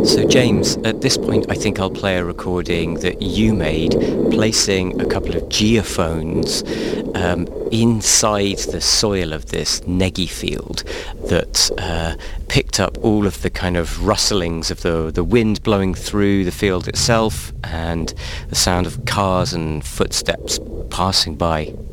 So James, at this point I think I'll play a recording that you made placing a couple of geophones inside the soil of this neggy field that picked up all of the kind of rustlings of the wind blowing through the field itself and the sound of cars and footsteps passing by.